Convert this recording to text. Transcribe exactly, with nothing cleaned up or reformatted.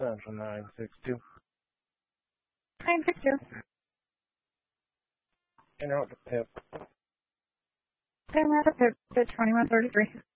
Central nine six two. nine six two. And out to Pip. And we're at the Pip at twenty-one thirty-three.